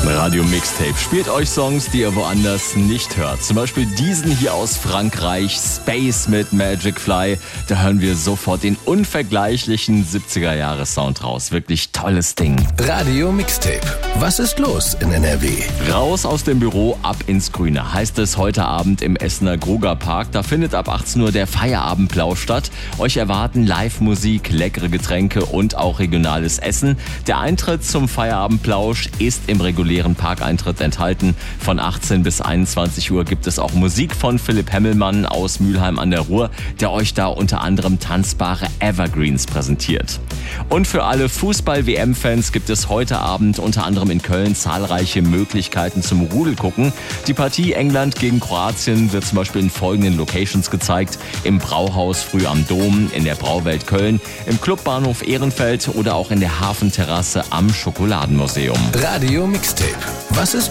Radio Mixtape spielt euch Songs, die ihr woanders nicht hört. Zum Beispiel diesen hier aus Frankreich, Space mit Magic Fly. Da hören wir sofort den unvergleichlichen 70er-Jahre-Sound raus. Wirklich tolles Ding. Radio Mixtape. Was ist los in NRW? Raus aus dem Büro, ab ins Grüne, heißt es heute Abend im Essener Grugerpark. Da findet ab 18 Uhr der Feierabendplausch statt. Euch erwarten Live-Musik, leckere Getränke und auch regionales Essen. Der Eintritt zum Feierabendplausch ist im regulären Parkeintritt enthalten. Von 18 bis 21 Uhr gibt es auch Musik von Philipp Hemmelmann aus Mülheim an der Ruhr, der euch da unter anderem tanzbare Evergreens präsentiert. Und für alle Fußball-WM-Fans gibt es heute Abend unter anderem in Köln zahlreiche Möglichkeiten zum Rudelgucken. Die Partie England gegen Kroatien wird zum Beispiel in folgenden Locations gezeigt: im Brauhaus früh am Dom, in der Brauwelt Köln, im Clubbahnhof Ehrenfeld oder auch in der Hafenterrasse am Schokoladenmuseum. Radio Mixtape. Was ist